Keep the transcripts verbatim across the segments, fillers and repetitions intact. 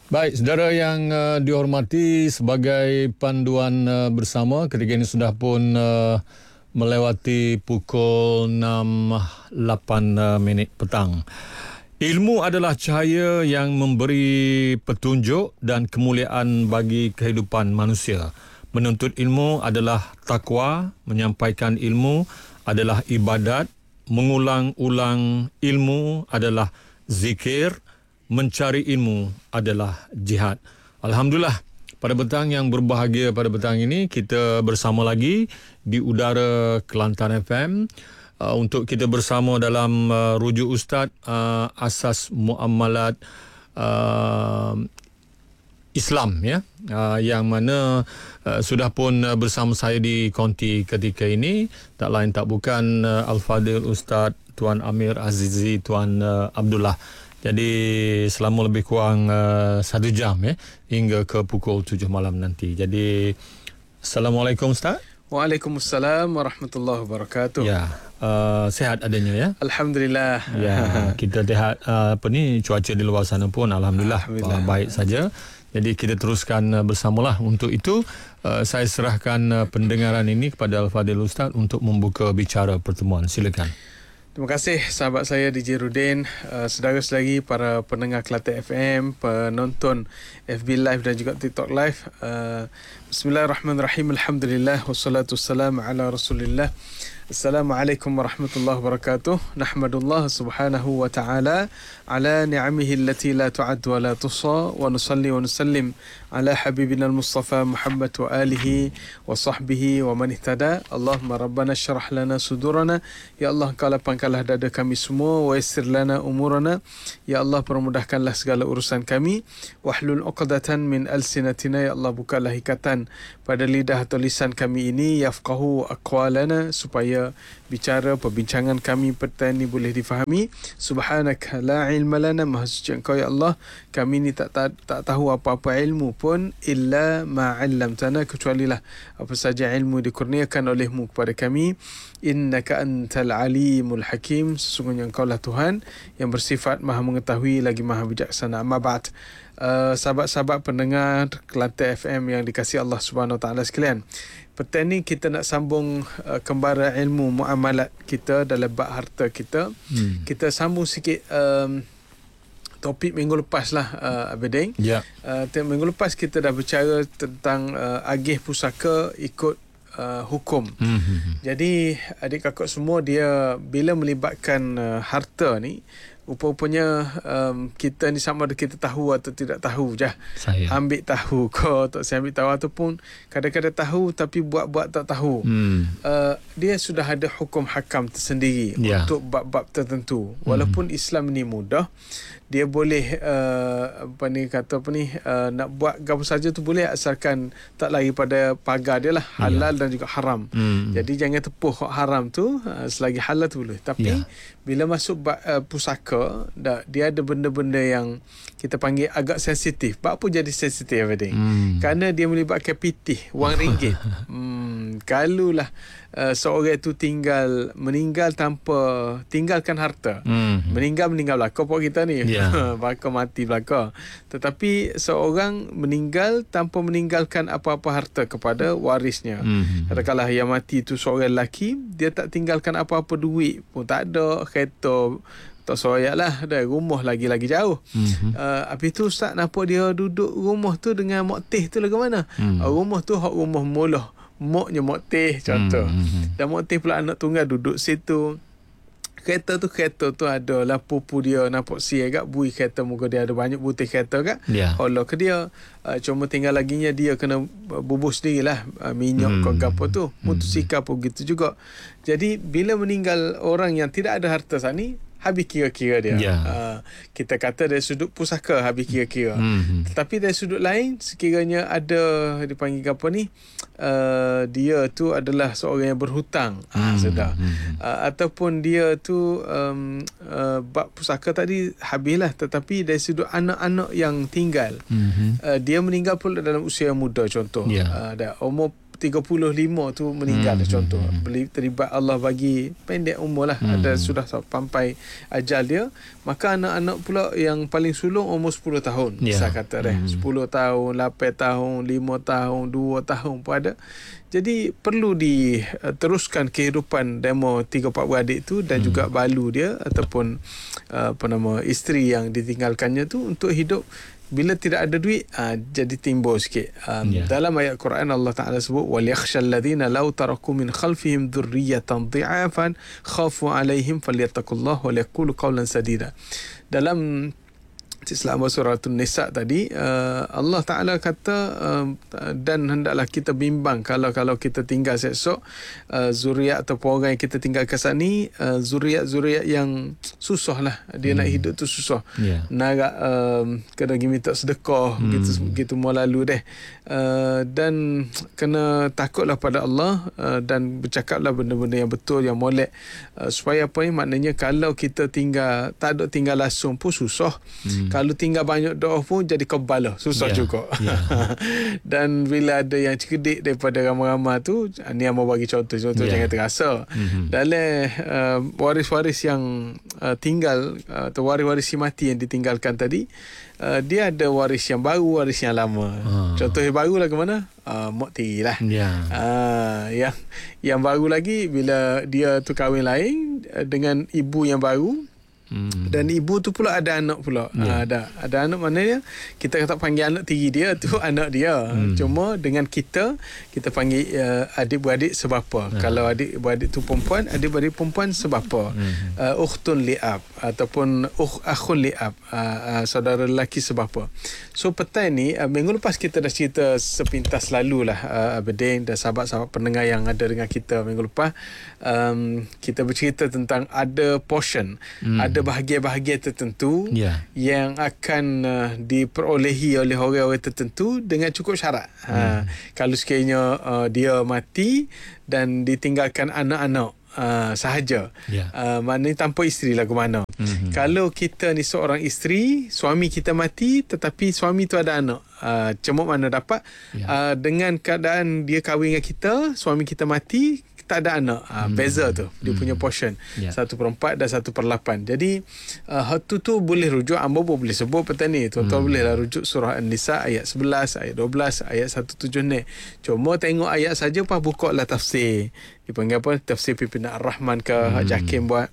Baik, saudara yang uh, dihormati, sebagai panduan uh, bersama, ketika ini sudah pun uh, melewati pukul enam lapan uh, minit petang. Ilmu adalah cahaya yang memberi petunjuk dan kemuliaan bagi kehidupan manusia. Menuntut ilmu adalah takwa, menyampaikan ilmu adalah ibadat, mengulang-ulang ilmu adalah zikir, mencari ilmu adalah jihad. Alhamdulillah, pada petang yang berbahagia pada petang ini, kita bersama lagi di udara Kelantan F M uh, untuk kita bersama dalam uh, rujuk Ustaz uh, Asas Muamalat uh, Islam, ya, uh, yang mana uh, sudah pun uh, bersama saya di konti ketika ini, tak lain tak bukan uh, Al-Fadil Ustaz Tuan Amir Azizi Tuan uh, Abdullah. Jadi selama lebih kurang uh, satu jam, ya, hingga ke pukul tujuh malam nanti. Jadi Assalamualaikum Ustaz. Waalaikumsalam warahmatullahi wabarakatuh. Ya, uh, sehat adanya, ya. Alhamdulillah. Ya, kita lihat uh, apa ni, cuaca di luar sana pun alhamdulillah, alhamdulillah. Uh, baik saja. Jadi kita teruskan uh, bersamalah. Untuk itu uh, saya serahkan uh, pendengaran ini kepada Al-Fadil Ustaz untuk membuka bicara pertemuan. Silakan. Terima kasih sahabat saya D J Rudin, uh, saudara-saudari para pendengar Kelantan F M, penonton F B Live dan juga TikTok Live. Uh, Bismillahirrahmanirrahim. Alhamdulillah wassalatu wassalamu ala Rasulillah. Assalamualaikum warahmatullahi wabarakatuh. Nahmadullah subhanahu wa ta'ala ala ni'amihi allati la tu'ad wa la tuhsa, wa nusalli wa nusallim ala habibina al-Mustafa Muhammad wa alihi wa sahbihi wa man ihtada. Allahumma rabbana syrah lana sudurana. Ya Allah, Engkau lapangkanlah dada kami semua, wa yassir lana umurana. Ya Allah, permudahkanlah segala urusan kami. Wahlul uqdatan min alsinatina. Ya Allah, bukalah ikatan pada lidah atau lisan kami ini, yafqahu aqwalana, supaya bicara perbincangan kami petang ini boleh difahami. Subhanaka la ilma lana, maha suci Engkau ya Allah, kami ni tak, tak tak tahu apa-apa ilmu pun, illa ma 'allamtana, kecualilah apa saja ilmu dikurniakan olehmu kepada kami. Innaka antal alimul hakim, sesungguhnya Engkau lah Tuhan yang bersifat maha mengetahui lagi maha bijaksana. Amma ba'd. Uh, sahabat-sahabat pendengar Kelantan F M yang dikasihi Allah Subhanahu Wa Taala sekalian, petang ni kita nak sambung uh, kembara ilmu muamalat kita dalam bab harta kita. Hmm. Kita sambung sikit um, topik minggu lepas lah, uh, Abiding. Ya. Uh, minggu lepas kita dah bercara tentang uh, agih pusaka ikut uh, hukum. Hmm. Jadi adik kakak semua, dia bila melibatkan uh, harta ni, rupa-rupanya um, kita ni sama ada kita tahu atau tidak tahu je. Saya ambil tahu kau, tak saya ambil tahu, ataupun kadang-kadang tahu tapi buat-buat tak tahu. Hmm. Uh, dia sudah ada hukum hakam tersendiri, yeah, untuk bab-bab tertentu. Walaupun hmm. Islam ni mudah, dia boleh uh, apa ni kata apa ni uh, nak buat apa saja tu boleh, asalkan tak lari pada pagar dia lah, halal, yeah, dan juga haram. Hmm. Jadi jangan tepuh haram tu, uh, selagi halal tu boleh. Tapi yeah, bila masuk uh, pusaka, dia ada benda-benda yang kita panggil agak sensitif. Apa jadi sensitif, Abiding? Hmm. Kerana dia melibatkan pitih, wang ringgit. hmm, kalau lah uh, seorang itu tinggal, meninggal tanpa tinggalkan harta. Hmm. Meninggal, meninggal belaka pokok kita ni. Yeah. Belaka mati belaka. Tetapi seorang meninggal tanpa meninggalkan apa-apa harta kepada warisnya. Hmm. Katakanlah yang mati itu seorang lelaki, dia tak tinggalkan apa-apa, duit pun tak ada, kereta tak soyak lah, dah rumah lagi-lagi jauh. Mm-hmm. Uh, habis tu Ustaz nampak dia duduk rumah tu dengan mak teh tu lah ke mana? Mm. Uh, rumah tu hak rumah mula, maknya mak teh contoh. Mm-hmm. Dan mak teh pula anak tunggal duduk situ. Kereta tu kereta tu ada lah pupu dia, nampak si agak bui kereta, muka dia ada banyak putih kereta kan. Yeah. Allah ke dia, uh, cuma tinggal laginya dia kena bubuh sendiri lah, uh, minyak hmm. ke apa tu, motosikal pun gitu juga. Jadi bila meninggal orang yang tidak ada harta saat ni, habis kira-kira dia. Yeah. Uh, kita kata dari sudut pusaka habis kira-kira. Mm-hmm. Tetapi dari sudut lain, sekiranya ada dipanggil apa ni, uh, dia tu adalah seorang yang berhutang, mm-hmm. ah, sudah. Uh, ataupun dia tu um, uh, bab pusaka tadi habislah, tetapi dari sudut anak-anak yang tinggal, mm-hmm. uh, dia meninggal pula dalam usia muda contoh. Yeah. Uh, dah umur tiga puluh lima tu meninggal Hmm, contoh. hmm, hmm. Beli terlibat Allah bagi pendek umur lah, Hmm. ada sudah sampai ajal dia, maka anak-anak pula yang paling sulung umur sepuluh tahun. Ya. Saya kata deh, Hmm. sepuluh tahun, lapan tahun, lima tahun, dua tahun pun ada. Jadi perlu diteruskan kehidupan demo tiga empat beradik tu dan Hmm. juga balu dia ataupun uh, apa nama isteri yang ditinggalkannya tu untuk hidup. Bila tidak ada duit, uh, jadi timbul sikit. Um, Ya. Dalam ayat Quran Allah Ta'ala sebut وَلْيَخْشَى الَّذِينَ لَوْ تَرَكُوا مِنْ خَلْفِهِمْ ذُرِّيَّةً ضِعَافًا خَافُوا عَلَيْهِمْ فَلْيَتَّقُوا اللَّهَ وَلْيَقُولُوا قَوْلًا سَدِيدًا. Dalam selama surah An-Nisa tadi, uh, Allah Ta'ala kata uh, dan hendaklah kita bimbang kalau kalau kita tinggal esok uh, zuriat atau orang yang kita tinggal kat sini, uh, zuriat-zuriat yang susah lah, dia hmm. nak hidup tu susah. Ya. Nak um, kena pergi minta sedekah, hmm. gitu gitu mau lalu deh. Uh, dan kena takutlah pada Allah uh, dan bercakaplah benda-benda yang betul, yang molek, uh, supaya apa ni, maknanya kalau kita tinggal tak ada tinggal langsung pun susah. Hmm. Kalau tinggal banyak doa pun jadi kebal, susah Ya, juga. ya. Dan bila ada yang cerdik daripada ramai-ramai tu, ni yang mau bagi contoh, contoh Ya. jangan terasa. Mhm. Dalam uh, waris-waris yang uh, tinggal uh, atau waris-waris si mati yang ditinggalkan tadi, uh, dia ada waris yang baru, waris yang lama. Ah. Contoh yang baru lah ke mana? Uh, mak tiri lah. Ya. Ah, yang yang baru lagi bila dia tu kahwin lain uh, dengan ibu yang baru. Hmm. Dan ibu tu pula ada anak pula. Ya. Ha, ada ada anak, maknanya kita tak panggil anak tiri dia tu anak dia. Hmm. Cuma dengan kita kita panggil uh, adik-beradik sebapa. Ya. Kalau adik-beradik tu perempuan, adik-beradik perempuan sebapa. Hmm. Uh, ukhtun li'ab ataupun ukh akhun li'ab, uh, uh, saudara lelaki sebapa. So petang ni uh, minggu lepas kita dah cerita sepintas lalu lah, uh, Abedin dan sahabat-sahabat pendengar yang ada dengan kita minggu lepas, um, kita bercerita tentang ada portion, Hmm. ada bahagian-bahagian tertentu Ya. yang akan uh, diperolehi oleh orang-orang tertentu dengan cukup syarat. Hmm. Ha, kalau sekiranya uh, dia mati dan ditinggalkan anak-anak uh, sahaja, Ya. uh, maknanya tanpa isteri lah ke mana. Mhm. Kalau kita ni seorang isteri, suami kita mati tetapi suami tu ada anak, uh, cemuk mana dapat, Ya. uh, dengan keadaan dia kahwin dengan kita, suami kita mati, tak ada anak, uh, Hmm. beza tu dia Hmm. punya portion, Ya. satu per empat dan satu per lapan. Jadi uh, hal tu tu boleh rujuk, Ambo pun boleh sebut petang ni, tuan-tuan Hmm. boleh lah rujuk surah An-Nisa ayat sebelas, ayat dua belas, ayat seratus tujuh ni. Cuma tengok ayat saja, pas buka lah tafsir, dipanggil apa, tafsir Pimpinan Ar-Rahman ke, Hmm. Haj Hakim buat.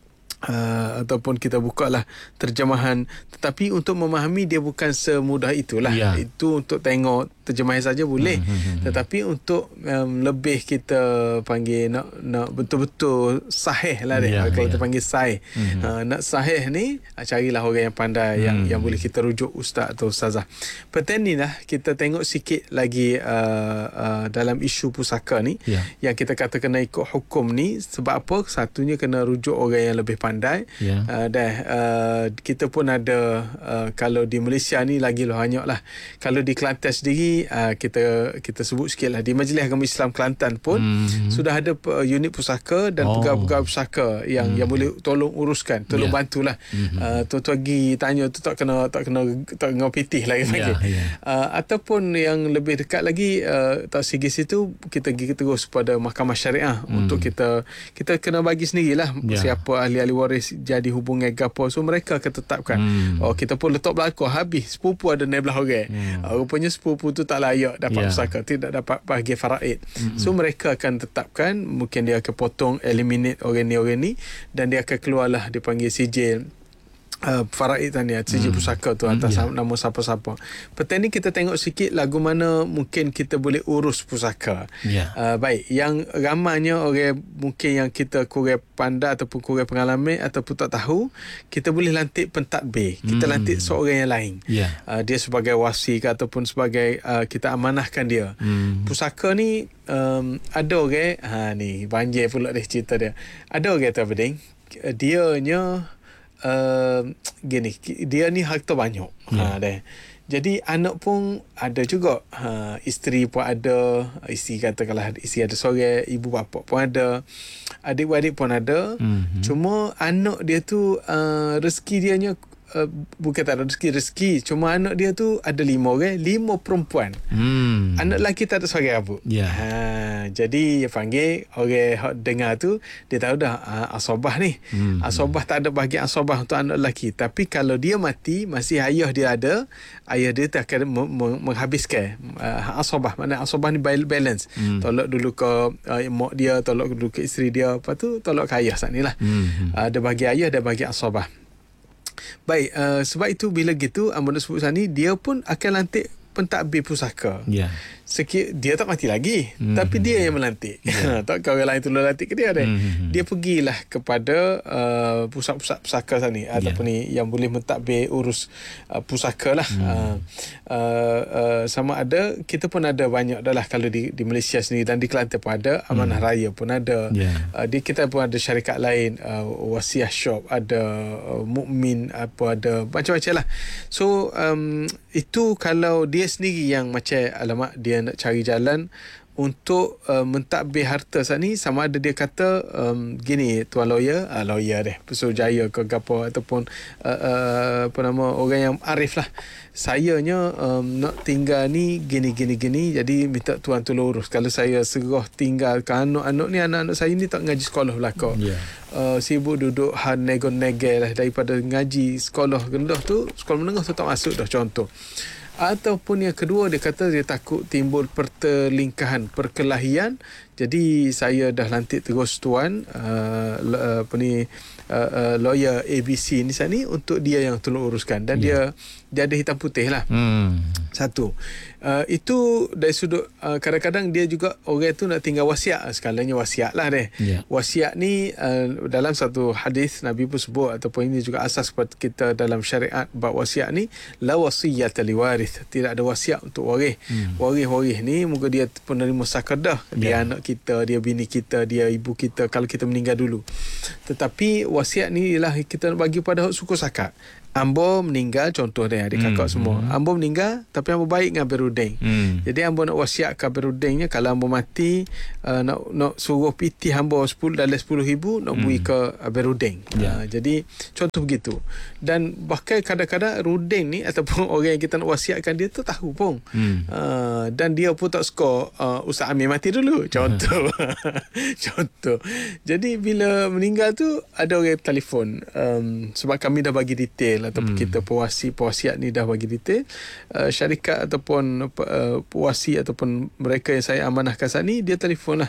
Uh, ataupun kita buka lah terjemahan, tetapi untuk memahami dia bukan semudah itulah. Ya. Itu untuk tengok terjemahan saja boleh, Hmm, hmm, hmm. tetapi untuk um, lebih kita panggil nak nak betul-betul sahih lah dia. Ya, Kalau ya. kita panggil sahih, Hmm. uh, nak sahih ni, uh, carilah orang yang pandai, yang Hmm. yang boleh kita rujuk ustaz atau ustazah. Petang ni lah kita tengok sikit lagi uh, uh, dalam isu pusaka ni, Ya. yang kita kata kena ikut hukum ni. Sebab apa? Satunya kena rujuk orang yang lebih pandai. Ya. Uh, dah uh, kita pun ada uh, kalau di Malaysia ni lagi lah banyak lah. Kalau di Kelantan sendiri, uh, kita kita sebut sikit lah, di Majlis Agama Islam Kelantan pun Hmm. sudah ada uh, unit pusaka dan Oh. pegawai-pegawai pusaka yang Hmm. yang boleh tolong uruskan, tolong Ya. bantulah. Mhm. Uh, tuan-tuan pergi tanya tu tak kena tak kena tak kena pitih lah Ya, panggil. ya. Uh, ataupun yang lebih dekat lagi, uh, tak segi situ, kita pergi terus pada mahkamah syariah. Hmm. Untuk kita kita kena bagi sendirilah Ya. siapa ahli-ahli waris jadi hubungan gapo, so mereka akan tetapkan. Hmm. Oh, kita pun letak belakang, habis sepupu ada naik belah orang. Hmm. Uh, rupanya sepupu tu tak layak dapat Ya. pusaka, tidak dapat bahagian faraid. Hmm. So mereka akan tetapkan, mungkin dia akan potong, eliminate orang ni orang ni, dan dia akan keluarlah dipanggil sijil Uh, faraid tadi, sijil Hmm. pusaka tu Hmm, atas ya. nama siapa-siapa. Petang ni kita tengok sikit lagu mana mungkin kita boleh urus pusaka. Ya. Uh, baik, yang ramainya orang mungkin yang kita kurang pandai ataupun kurang pengalaman ataupun tak tahu, kita boleh lantik pentadbir. Kita Hmm. lantik seorang yang lain. Ya. Uh, dia sebagai wasi ke ataupun sebagai uh, kita amanahkan dia. Hmm. Pusaka ni um, ada orang, ha ni banjir pula dia cerita dia. Ada orang tu apa ding? Dia nya uh, gini, dia ni harta banyak. Ya. Ha dah. Jadi anak pun ada juga. Ha, isteri pun ada. Isteri katakanlah isteri ada seorang, ibu bapa pun ada. Adik-adik pun ada. Mhm. Cuma anak dia tu uh, rezeki dia nya uh, bukan tak ada rezeki-rezeki. Cuma anak dia tu ada lima orang, lima perempuan. Hmm. Anak lelaki tak ada seorang abu. Ya. Ha, jadi dia panggil orang hok dengar tu, dia tahu dah uh, asobah ni. Hmm. Asobah tak ada bahagian asobah untuk anak lelaki. Tapi kalau dia mati, masih ayah dia ada, ayah dia tak akan meng- menghabiskan uh, asobah. Mana asobah ni balance. Hmm. Tolak dulu ke uh, mak dia, tolak dulu ke isteri dia, apa tu tolak ke ayah saat ni lah. Hmm. Uh, ada bagi ayah, ada bagi asobah. Baik, uh, sebab itu bila gitu Ambo nak sebut saat ni, dia pun akan lantik pentadbir pusaka. Ya. Sikit, dia tak mati lagi, Mm-hmm. tapi dia yang melantik. Yeah. Tak kau orang lain tolong lantik ke dia deh. Mm-hmm. Dia pergilah kepada uh, pusat-pusat pusaka sana ni, ataupun yeah. ni yang boleh mentadbir urus uh, pusaka lah. Mm. Uh, uh, uh, sama ada, kita pun ada banyak dah lah kalau di, di Malaysia sendiri, dan di Kelantan pun ada, Amanah mm. Raya pun ada. Yeah. Uh, di kita pun ada syarikat lain, uh, Wasiah Shop, ada uh, Mukmin, apa ada macam-macam lah. So um, itu kalau dia sendiri yang macam alamak dia nak cari jalan untuk uh, mentadbir harta saat ni, sama ada dia kata um, gini, tuan lawyer, uh, lawyer deh, Pesuruhjaya ke apa, ataupun uh, uh, apa nama orang yang arif lah, sayanya um, nak tinggal ni gini gini gini, jadi minta tuan tolong urus. Kalau saya serah tinggalkan anak-anak ni, anak-anak saya ni tak ngaji sekolah belakang. Yeah. Uh, sibuk duduk han negon-negel lah, daripada ngaji sekolah rendah tu, sekolah menengah tu tak masuk dah, contoh. Ataupun yang kedua, dia kata dia takut timbul pertelingkahan, perkelahian. Jadi saya dah lantik terus tuan uh, apa ni uh, uh, lawyer A B C ni sana ni untuk dia yang tolong uruskan, dan yeah. dia dia ada hitam putih lah. Hmm. Satu. Uh, itu dari sudut uh, kadang-kadang dia juga orang tu nak tinggal wasiat, skalanya wasiat lah deh. Yeah. Wasiat ni uh, dalam satu hadis Nabi pun sebut, ataupun ini juga asas kita dalam syariat bab wasiat ni, la wasiyata liwarith, tidak ada wasiat untuk waris. Hmm. Waris-waris ni moga dia penerima sakadah, dia yeah. anak kita, dia bini kita, dia ibu kita kalau kita meninggal dulu. Tetapi wasiat ni ialah kita nak bagi pada suku sakat. Ambo meninggal, contoh dia adik kakak hmm. semua. Ambo meninggal tapi ambo baik dengan Berudeng. Hmm. Jadi ambo nak wasiatkan Berudengnya, kalau ambo mati uh, nak nak suruh piti ambo sepuluh dalam sepuluh ribu nak bui hmm. ke Berudeng. Yeah. Uh, jadi contoh begitu. Dan bahkan kadang-kadang Rudeng ni ataupun orang yang kita nak wasiatkan dia tu tahu pun. Hmm. Uh, dan dia pun tak suka uh, Ustaz Amir mati dulu. Contoh. Contoh. Jadi bila meninggal tu ada orang telefon, um, sebab kami dah bagi detail ataupun hmm. kita pewasi pewasiat ni dah bagi detail, uh, syarikat ataupun uh, pewasi ataupun mereka yang saya amanahkan saat ni, dia telefon lah,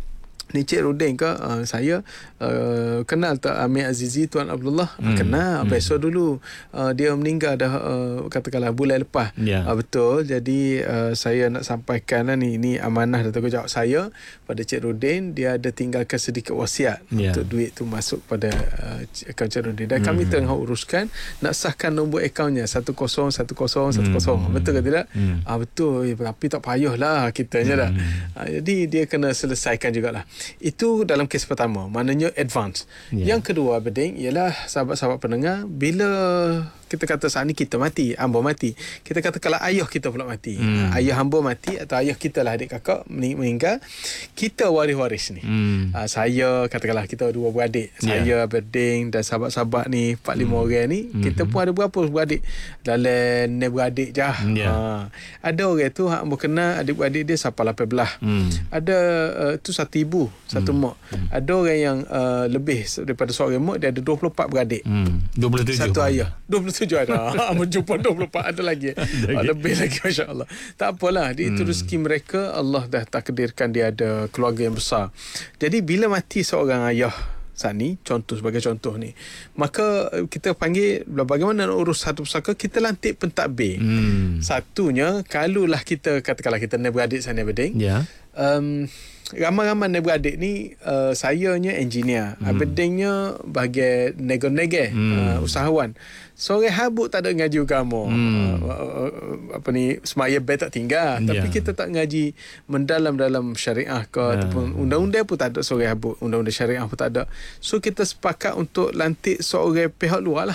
ni Cik Rudeng ke? Uh, saya uh, kenal tak Amir Azizi, Tuan Abdullah? Hmm. Kenal. Hmm. Besok dulu uh, dia meninggal dah, uh, katakanlah bulan lepas. Yeah. Uh, betul. Jadi uh, saya nak sampaikan lah ni, ni amanah dan tanggungjawab saya pada Cik Rudeng. Dia ada tinggalkan sedikit wasiat, yeah. untuk duit tu masuk pada uh, akaun Cik Rudeng. Dan hmm. kami tengah uruskan nak sahkan nombor akaunnya satu kosong satu kosong satu kosong. Hmm. Betul ke tidak? Hmm. Uh, betul. Tapi tak payahlah kitanya hmm. dah. Uh, jadi dia kena selesaikan jugalah. Itu dalam kes pertama, maknanya advance. Yeah. Yang kedua, Beding, ialah sahabat-sahabat pendengar, bila kita kata saat ni kita mati, hamba mati, kita kata kalau ayah kita pula mati, hmm. ayah hamba mati atau ayah kita lah, adik kakak meninggal, kita waris-waris ni. hmm. uh, saya katakanlah kita dua beradik, yeah. saya, Beding dan sahabat-sahabat ni empat lima hmm. orang ni, hmm. kita pun ada berapa beradik, dalam ni beradik je. yeah. uh, ada orang tu hamba kenal adik-beradik dia sampai lapan belas. hmm. Ada uh, tu satu ibu, satu hmm. mak. hmm. Ada orang yang uh, lebih daripada seorang mak, dia ada dua puluh empat beradik. hmm. dua puluh tujuh satu ayah, dua puluh tujuh ada. Menjumpa dua puluh empat ada lagi. Ada lebih lagi, masya-Allah. Tak apalah, itu hmm. rezeki mereka, Allah dah takdirkan dia ada keluarga yang besar. Jadi bila mati seorang ayah saat ni, contoh sebagai contoh ni, maka kita panggil bagaimana nak urus satu pusaka, kita lantik pentadbir. Hmm. Satunya, kalaulah kita katakanlah kita ni beradik sana Beding. Ya. Yeah. Um, ramai-ramai ni beradik ni, uh, sayanya engineer, hmm. Bedingnya bahagian nego-nego, hmm. uh, usahawan. Seorang habuk tak ada ngaji agama. Hmm. Uh, uh, apa ni, semaya bed tak tinggal. Yeah. Tapi kita tak ngaji mendalam dalam syariah ke, yeah. ataupun undang-undang pun tak ada seorang habuk, undang-undang syariah pun tak ada. So kita sepakat untuk lantik seorang pihak luar lah.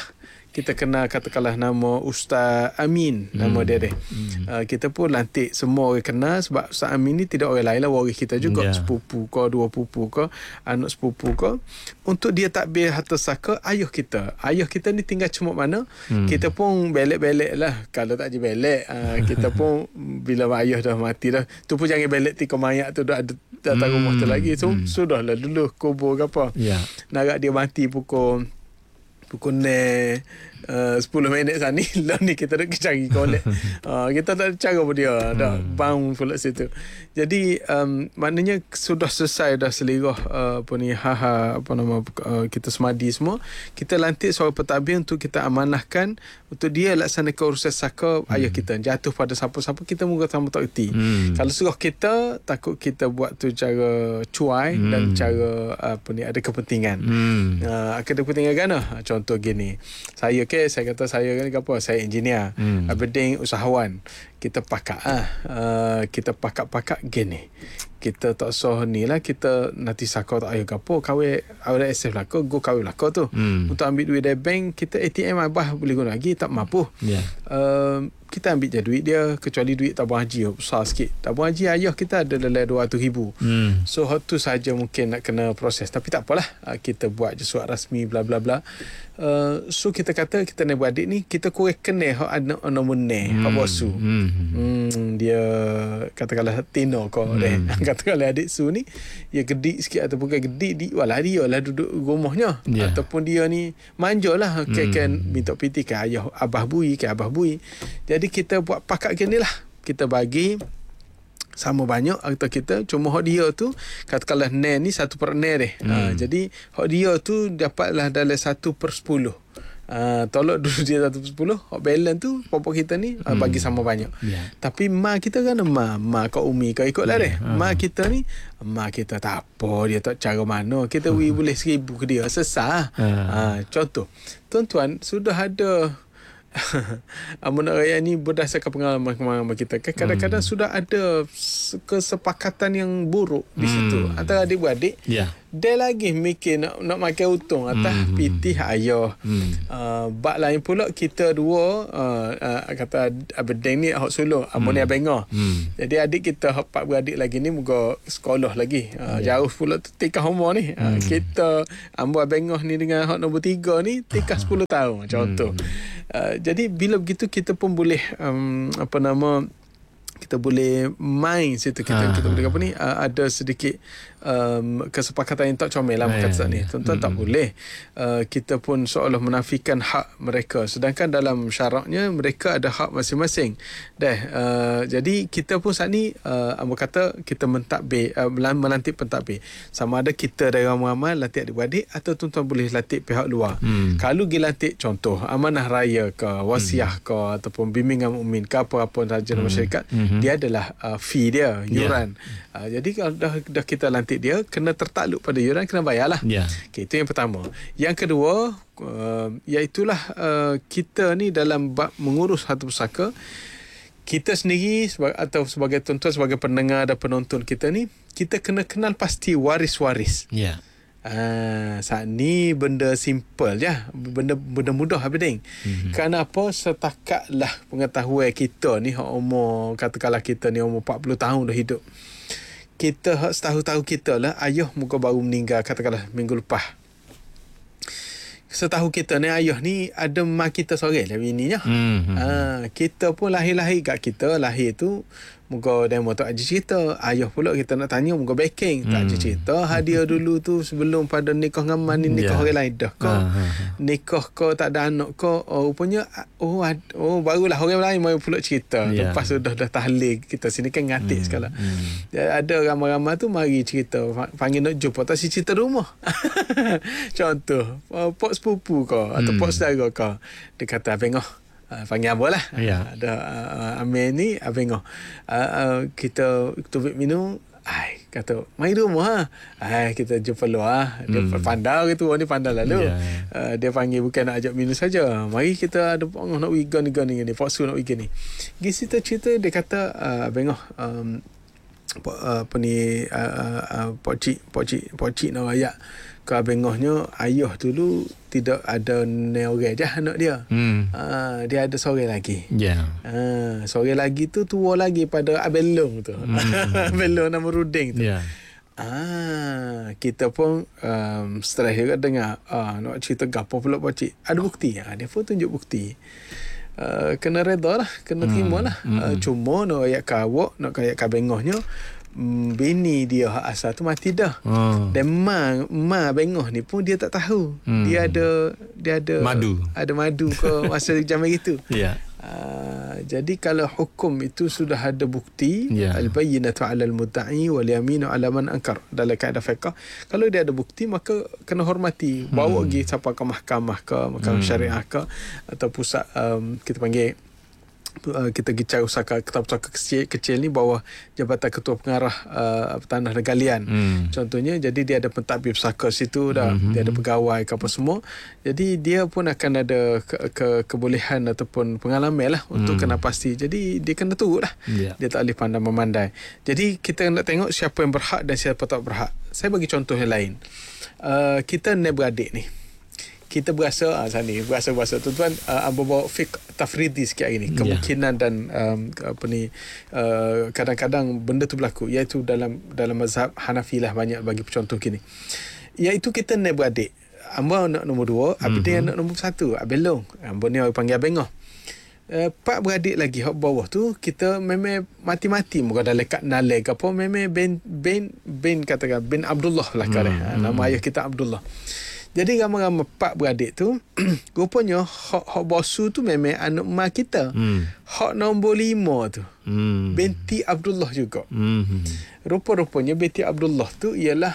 kita kenal katakanlah nama Ustaz Amin, nama Hmm. dia deh. Hmm. Uh, kita pun lantik semua orang kenal sebab Ustaz Amin ni tidak orang lain lah, waris kita juga, Ya. sepupu ke, dua pupu ke, anak sepupu ke. Untuk dia takbir harta saka ayah kita. Ayah kita ni tinggal cuma mana, Hmm. kita pun belek-belek lah. Kalau tak je belek, uh, kita pun bila ayah dah mati dah, tu pun jangan belek tika mayat tu dah ada datang Hmm. rumah tu lagi. So Hmm. sudahlah dulu kubur ke apa. Ya. Nak dia mati pukul pukul ne uh, sepuluh minit sana ni. Lah ni kita nak cari kolek. uh, kita tak ada cara pun dia. Dah Hmm. bangun pula situ. Jadi um, maknanya sudah selesai dah selerah uh, apa ni ha-ha apa nama uh, kita semadi semua. Kita lantik seorang pentadbir untuk kita amanahkan untuk dia laksanakan urusan saka Hmm. ayah kita. Jatuh pada siapa-siapa kita mungkin sama tak erti. Hmm. Kalau suruh kita, takut kita buat tu cara cuai Hmm. dan cara apa ni ada kepentingan. Hmm. Uh, akan ada kepentingan kan? Uh, contoh gini. Saya ke, saya kata saya kan apa? Saya engineer. Hmm. Abeding usahawan. Kita pakak ah. Uh, kita pakak-pakak gini. Kita tak sah ni lah, kita nanti saka tak ayo gapo kawin awal S F lah ko go kawin lah ko tu. Hmm. Untuk ambil duit dari bank, kita A T M abah boleh guna lagi tak mampu. Ya. Uh, kita ambil je duit dia, kecuali duit tabung haji besar sikit. Tabung haji ayah kita ada dalam dua ratus ribu. Hmm. So hal tu saja mungkin nak kena proses. Tapi tak apalah, uh, kita buat je surat rasmi bla bla bla. Uh, so kita kata kita nak buat adik ni, kita kurang kenal hak anak anak meneh, hak bosu. Hmm. Hmm, dia katakanlah Tino kau Hmm. deh. Katakanlah adik su ni dia gedik sikit ataupun bukan gedik di walah dia lah duduk rumahnya, Ya. ataupun dia ni manjalah kan Hmm. kan minta piti ke ayah abah bui ke abah bui. Jadi kita buat pakat gini lah. Kita bagi sama banyak atau kita cuma hak dia tu katakanlah ne ni satu per ne deh. Hmm. Ha, jadi hak dia tu dapatlah dalam satu per sepuluh. Uh, tolak dulu dia satu per sepuluh, hak balance tu popok kita ni uh, bagi sama banyak. Ya. Tapi mak kita kan mak mak kau umi kau ikut lah deh. Ha. Mak kita ni mak kita tak apa, dia tak cara mana. Kita we boleh seribu ke dia sesah. Ha. Uh, contoh, tuan-tuan sudah ada Amunah Raya ni berdasarkan pengalaman-pengalaman kita kan kadang-kadang hmm. sudah ada kesepakatan yang buruk di situ Hmm. antara adik-beradik. Ya. Dia lagi mikir nak nak makan untung atas Hmm. pitih ayah. Hmm. Uh, bak lain pula kita dua uh, uh, kata abedeng ni hak sulung, amun ni abengah. Hmm. Jadi adik kita hak pak beradik lagi ni muka sekolah lagi. Uh, Ya. jauh pula tu tikah umur ni. Uh, Hmm. kita ambo abengah ni dengan hak nombor tiga ni tikah sepuluh tahun contoh. Uh, jadi bila begitu kita pun boleh um, apa nama kita boleh main situ kita Ha, kita ha. boleh apa ni uh, ada sedikit um, kesepakatan yang tak comel lah Ya, kata ya, ni. ya. Tuan-tuan tak Mm-mm. boleh uh, kita pun seolah menafikan hak mereka sedangkan dalam syaraknya mereka ada hak masing-masing. Dah uh, jadi kita pun saat ni uh, ambo kata kita mentadbir uh, melantik pentadbir. Sama ada kita dari ramai-ramai lantik adik-beradik atau tuan-tuan boleh lantik pihak luar. Hmm. Kalau pergi lantik contoh amanah raya ke wasiah ke ataupun bimbingan mukmin ke apa-apa sahaja dalam masyarakat, Mhm. dia adalah uh, fee dia, yuran. Uh, jadi kalau dah, dah kita lantik dia kena tertakluk pada yuran, kena bayarlah. Ya. Okay, itu yang pertama. Yang kedua uh, iaitulah uh, kita ni dalam bab mengurus harta pusaka, kita sendiri sebagai, atau sebagai tuan-tuan sebagai pendengar dan penonton kita ni, kita kena kenal pasti waris-waris. Ya. Ah, saat ni benda simple je, benda benda mudah Abiding. Mhm. Kenapa setakatlah pengetahuan kita ni hak umur katakanlah kita ni umur empat puluh tahun dah hidup. Kita hak setahu-tahu kita lah ayah muka baru meninggal katakanlah minggu lepas. Setahu kita ni ayah ni ada mak kita seorang lah bininya. Hmm. Ah, kita pun lahir-lahir kat kita lahir tu muka demo tak ada cerita. Ayah pula kita nak tanya muka backing tak ada Hmm. cerita. Hadiah dulu tu sebelum pada nikah dengan ni nikah Ya. orang lain dah kau. Ha, ha, ha. Nikah kau tak ada anak kau. Oh rupanya oh ad, oh barulah orang lain mai pula cerita. Ya. Lepas sudah dah tahlil kita sini kan ngatik Hmm, sekali. hmm. Ada ramai-ramai tu mari cerita panggil nak jumpa tak si cerita rumah. Contoh uh, pok sepupu kau atau Hmm. pok saudara kau. Dia kata abang Uh, panggil abang lah. Ya. Uh, ada uh, Amir ni abang uh, uh, kita tubik minum. Ai kata mai rumah ha. Ai kita jumpa luar. Dia Hmm. pandai gitu, orang ni pandai lalu. Ya. Uh, dia panggil bukan nak ajak minum saja. Mari kita ada pengah nak weekend ni ni ni. Paksu nak weekend ni. Gi cerita cerita dia kata uh, abang um, uh, apa ni uh, uh, pokcik pokcik pokcik nak rayak ke abengahnya, ayah dulu tidak ada ni orang je anak dia. Hmm. Uh, dia ada seorang lagi. Ya. Uh, seorang lagi tu tua lagi pada abelong tu. Hmm. Abelong nama Ruding tu. Ya. Ah, kita pun um, stres juga dengar ah, nak cerita gapo pula pokcik. Ada bukti. Ah, dia pun tunjuk bukti. Uh, kena reda lah, kena terima lah. Hmm. Uh, cuma nak ayat kawak, nak ayat kabengahnya, mm, bini dia hak asal tu mati dah. Oh. Dan ma ma bengah ni pun dia tak tahu. Hmm. Dia ada dia ada Madu. Ada madu ke masa zaman itu. Ya. Uh, jadi kalau hukum itu sudah ada bukti, yeah. al-bayyinatu 'alal mudda'i wal yaminu 'ala man ankar, dalam kaedah fiqh, kalau dia ada bukti maka kena hormati, bawa pergi hmm. siapa ke mahkamah ke mahkamah hmm. syariah ke atau pusat um, kita panggil Uh, kita pergi cari usaha ketua-ketua kecil, kecil ni bawah Jabatan Ketua Pengarah uh, Tanah dan Galian. Hmm. Contohnya, jadi dia ada pentadbir pusaka situ dah, hmm. dia ada pegawai ke apa semua. Jadi dia pun akan ada ke, ke, kebolehan ataupun pengalaman lah untuk hmm. kena pasti. Jadi dia kena turut lah. Yeah. Dia tak boleh pandai memandai. Jadi kita nak tengok siapa yang berhak dan siapa tak berhak. Saya bagi contoh yang lain. Uh, kita ni beradik ni. Kita berasa ah sana ni berasa-berasa tuan-tuan uh, Abu bawa fiqh tafridi sikit hari ni, kemungkinan yeah. dan um, apa ni uh, kadang-kadang benda tu berlaku, iaitu dalam dalam mazhab Hanafi lah banyak bagi contoh gini, iaitu kita ni beradik, amba anak nombor dua, mm-hmm. abang dia anak nombor satu, abelong, amba ni orang panggil abengah. Uh, pak beradik lagi hak bawah tu kita memang mati-mati muka dah lekat nalek apa, memang bin bin bin katakan bin Abdullah lah kan, mm-hmm. nama ayah kita Abdullah. Jadi ramai-ramai pak beradik tu rupanya hak hak bosu tu memang anak mak kita. Hmm. Hak nombor lima tu hmm. binti Abdullah juga. Hmm. Rupa-rupanya binti Abdullah tu ialah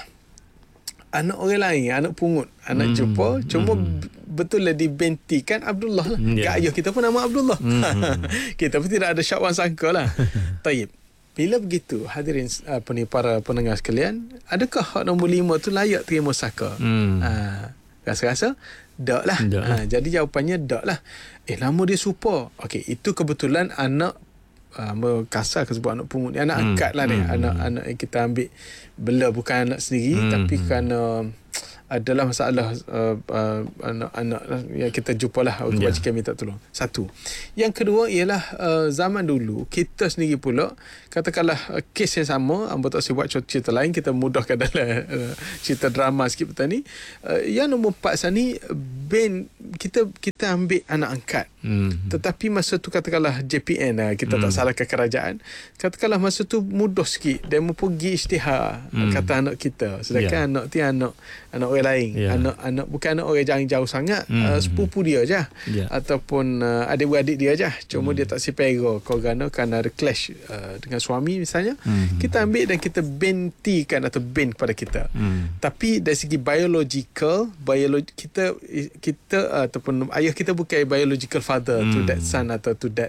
anak orang lain, anak pungut, anak hmm. jumpa, cuma hmm. betul lah dibintikan Abdullah lah. Yeah. Kat ayah kita pun nama Abdullah. Hmm. Kita pun tidak ada syak wan sangka lah. Taib. Bila begitu, hadirin apa ni para pendengar sekalian, adakah hak nombor lima tu layak terima saka? Hmm. Ha, rasa-rasa tak lah. Ha, jadi jawapannya tak lah. Eh, nama dia super. Okey, itu kebetulan anak uh, kasar ke sebut anak pungut ni, anak hmm. angkat lah ni. Hmm. Anak-anak yang kita ambil bela, bukan anak sendiri, hmm. tapi kerana adalah masalah uh, uh, anak-anak yang kita jumpa lah yeah. kebajikan minta tolong. Satu. Yang kedua ialah uh, zaman dulu kita sendiri pula, katakanlah uh, kes yang sama, hamba tak boleh buat cerita lain, kita mudahkan dalam uh, cerita drama sikit petang ni. Uh, yang nombor empat sana ni, Ben kita kita ambil anak angkat. Mm. Tetapi masa tu katakanlah J P N lah, kita mm. tak salahkan kerajaan. Katakanlah masa tu mudah sikit dia mau pergi isytihar mm. kata anak kita. Sedangkan yeah. anak tu anak anak orang lain. Yeah. Anak anak bukan anak orang jauh-jauh sangat, mm. uh, sepupu dia je. Yeah. Ataupun uh, adik-beradik dia je. Cuma mm. dia tak sepero kerana kan ada clash uh, dengan suami misalnya. Mm. Kita ambil dan kita bintikan atau bin kepada kita. Mm. Tapi dari segi biological, biologi kita kita uh, ataupun ayah kita bukan biological father mm. to that son atau to that